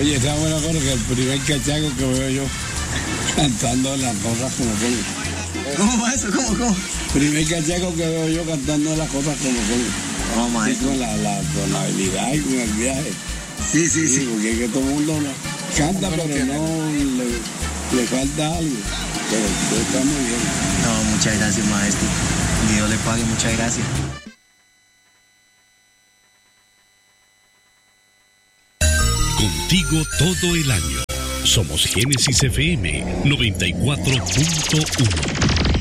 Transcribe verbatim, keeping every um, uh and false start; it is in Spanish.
Oye, está bueno porque el primer cachaco que veo yo cantando las cosas como son. ¿Cómo va eso? ¿Cómo, cómo? Primer cachaco que veo yo cantando las cosas como son. Oh, maestro. Con la, la tonalidad y con el viaje. Sí, sí, sí. Sí, porque es que todo el mundo no, canta, pero no le, le falta algo. Pero todo está muy bien. No, muchas gracias, maestro. Dios le pague, muchas gracias. Contigo todo el año. Somos Génesis F M noventa y cuatro punto uno.